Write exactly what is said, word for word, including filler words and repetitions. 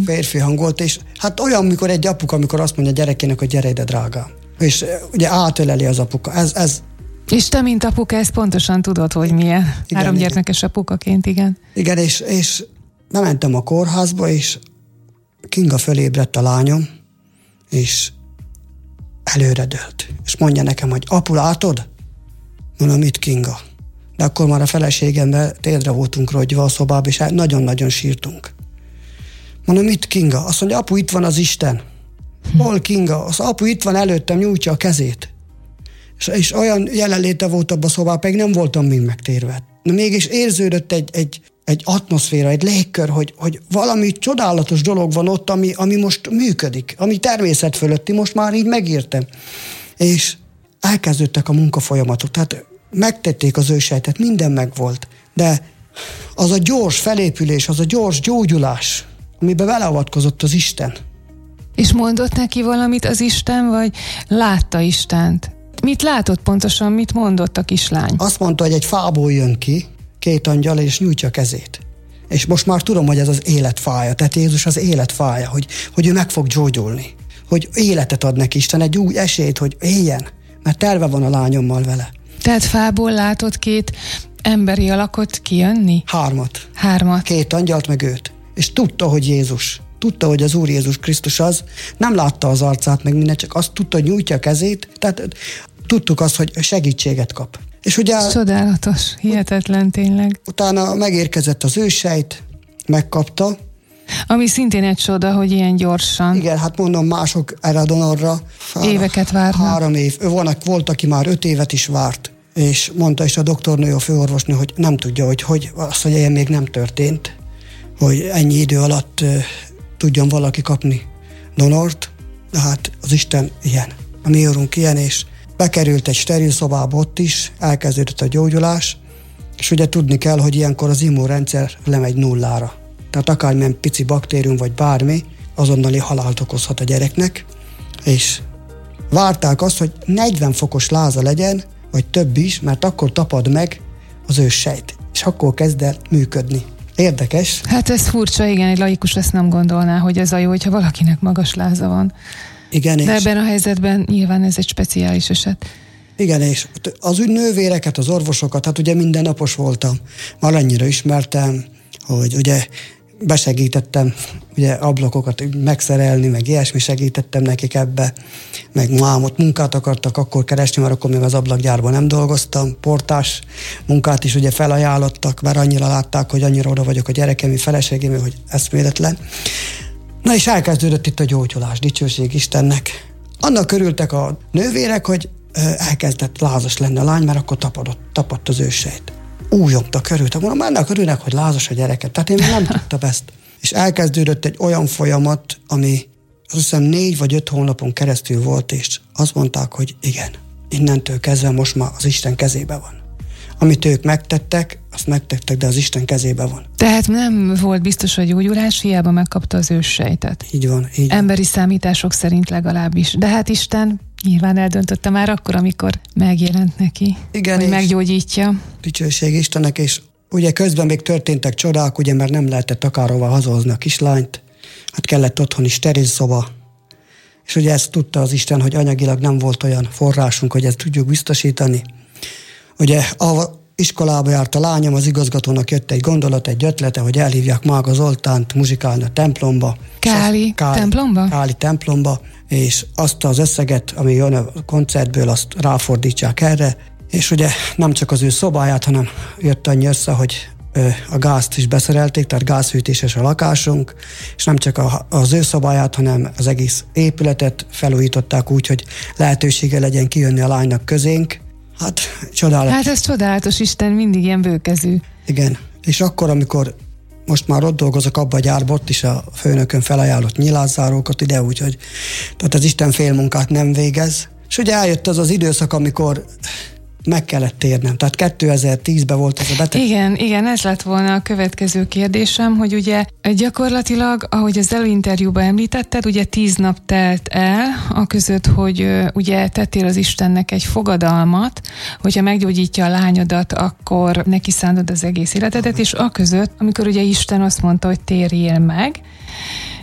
Férfi hang volt, és hát olyan, mikor egy apuka, amikor azt mondja a gyerekének, hogy gyere ide, drágám. És ugye átöleli az apuka. Ez, ez És te, mint apuka, ezt pontosan tudod, hogy milyen. Igen, Három igen. gyermekes apukaként, igen. Igen, és, és bementem a kórházba, és Kinga fölébredt a lányom, és előredőlt. És mondja nekem, hogy apu, látod? Mondom, mit, Kinga? De akkor már a feleségemmel térdre voltunk rogyva a szobába, és nagyon-nagyon sírtunk. Mondom, mit, Kinga? Azt mondja, apu, itt van az Isten. Hol, Kinga? Az apu itt van előttem, nyújtja a kezét. És, és olyan jelenléte volt abban a szobában, pedig nem voltam még megtérve. De mégis érződött egy, egy, egy atmoszféra, egy légkör, hogy, hogy valami csodálatos dolog van ott, ami, ami most működik, ami természet fölötti, most már így megértem. És elkezdődtek a munkafolyamatok, tehát megtették az ősejtet, minden megvolt, de az a gyors felépülés, az a gyors gyógyulás, amiben beleavatkozott az Isten. És mondott neki valamit az Isten, vagy látta Istent? Mit látott pontosan, mit mondott a kislány? Azt mondta, hogy egy fából jön ki, két angyal, és nyújtja a kezét. És most már tudom, hogy ez az élet fája, tehát Jézus az élet fája, hogy, hogy ő meg fog gyógyulni, hogy életet ad neki Isten, egy új esélyt, hogy éljen, mert terve van a lányommal vele. Tehát fából látott két emberi alakot kijönni? Hármat. Hármat. Két angyalt, meg őt. És tudta, hogy Jézus. Tudta, hogy az Úr Jézus Krisztus az. Nem látta az arcát, meg minden, csak azt tudta, hogy nyújtja a kezét. Tehát tudtuk azt, hogy segítséget kap. És ugye... Csodálatos, hihetetlen tényleg. Utána megérkezett az őssejt, megkapta. Ami szintén egy csoda, hogy ilyen gyorsan. Igen, hát mondom, mások erre a donorra. Éveket várnak. Három év. Van, volt, aki már öt évet is várt. És mondta is a doktornő, a főorvosnő, hogy nem tudja, hogy, hogy azt, hogy ilyen még nem történt, hogy ennyi idő alatt uh, tudjon valaki kapni donort, de hát az Isten ilyen. A mi úrunk ilyen, és bekerült egy steril szobába ott is, elkezdődött a gyógyulás, és ugye tudni kell, hogy ilyenkor az immunrendszer lemegy nullára. Tehát akármilyen pici baktérium vagy bármi, azonnali halált okozhat a gyereknek, és várták azt, hogy negyven fokos láza legyen, vagy több is, mert akkor tapad meg az őssejt, és akkor kezd el működni. Érdekes. Hát ez furcsa, igen, egy laikus ezt nem gondolná, hogy ez a jó, hogyha valakinek magas láza van. Igen, de és ebben a helyzetben nyilván ez egy speciális eset. Igen, és az úgy nővéreket, az orvosokat, hát ugye mindennapos voltam. Már annyira ismertem, hogy ugye besegítettem ugye ablakokat megszerelni, meg ilyesmi, segítettem nekik ebbe, meg mámot munkát akartak akkor keresni, mert akkor még az ablakgyárban nem dolgoztam, portás munkát is ugye felajánlottak, mert annyira látták, hogy annyira oda vagyok a gyerekem, feleségem, hogy eszméletlen. Na és elkezdődött itt a gyógyulás, dicsőség Istennek. Annak örültek a nővérek, hogy elkezdett lázas lenni a lány, mert akkor tapadott, tapadt az őssejt. Újjogta, körültek. Mondom, annak örülnek, hogy lázas a gyereket. Tehát én nem tudtam ezt. És elkezdődött egy olyan folyamat, ami azt hiszem négy vagy öt hónapon keresztül volt, és azt mondták, hogy igen, innentől kezdve most már az Isten kezébe van. Amit ők megtettek, azt megtettek, de az Isten kezébe van. Tehát nem volt biztos a gyógyulás, hiába megkapta az őssejtet. Így van, így van. Emberi számítások szerint legalábbis. De hát Isten nyilván eldöntötte már akkor, amikor megjelent neki, igen, hogy meggyógyítja. Dicsőség Istennek, és ugye közben még történtek csodák, ugye, mert nem lehetett akárhova hazahozni a kislányt, hát kellett otthoni steril szoba, és ugye ezt tudta az Isten, hogy anyagilag nem volt olyan forrásunk, hogy ezt tudjuk biztosítani. Ugye a iskolába járt a lányom, az igazgatónak jött egy gondolat, egy ötlete, hogy elhívják Mága Zoltánt muzsikálni a templomba. Káli, Káli templomba? Káli templomba, és azt az összeget, ami jön a koncertből, azt ráfordítsák erre, és ugye nem csak az ő szobáját, hanem jött annyi össze, hogy a gázt is beszerelték, tehát gázfűtéses a lakásunk, és nem csak a, az ő szobáját, hanem az egész épületet felújították úgy, hogy lehetősége legyen kijönni a lánynak közénk. Hát csodálatos. Hát ez csodálatos, Isten mindig ilyen bőkezű. Igen, és akkor, amikor most már ott dolgozok abban a gyárban, ott is a főnökön felajánlott nyilászárókat ide, úgyhogy tehát az Isten félmunkát nem végez. És ugye eljött az az időszak, amikor meg kellett térnem. Tehát kétezer-tízben volt ez a beteg. Igen, igen, ez lett volna a következő kérdésem, hogy ugye gyakorlatilag, ahogy az előinterjúban említetted, ugye tíz nap telt el, a között, hogy ugye tettél az Istennek egy fogadalmat, hogyha meggyógyítja a lányodat, akkor neki szántod az egész életedet, és a között, amikor ugye Isten azt mondta, hogy térjél meg,